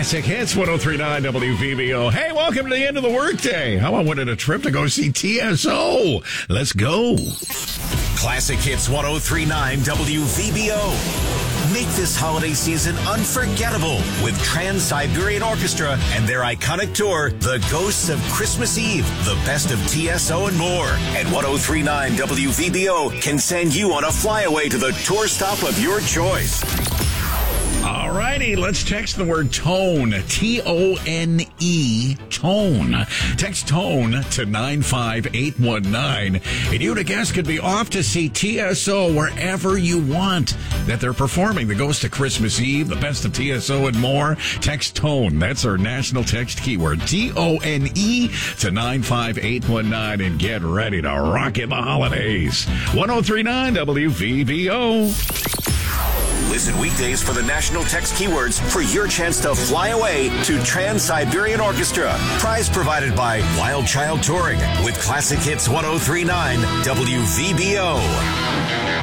Classic Hits 103.9 WVBO. Hey, welcome to the end of the workday. How about winning a trip to go see TSO? Let's go. Classic Hits 103.9 WVBO. Make this holiday season unforgettable with Trans-Siberian Orchestra and their iconic tour, The Ghosts of Christmas Eve, the best of TSO and more. And 103.9 WVBO can send you on a flyaway to the tour stop of your choice. All righty, let's text the word tone, T-O-N-E, tone. Text tone to 95819, and you and a guest could be off to see TSO wherever you want that they're performing. The Ghost of Christmas Eve, the best of TSO and more. Text tone, that's our national text keyword, T-O-N-E to 95819, and get ready to rock in the holidays. 103.9 WVBO. Listen weekdays for the national text keywords for your chance to fly away to Trans-Siberian Orchestra. Prize provided by Wild Child Touring with Classic Hits 103.9 WVBO.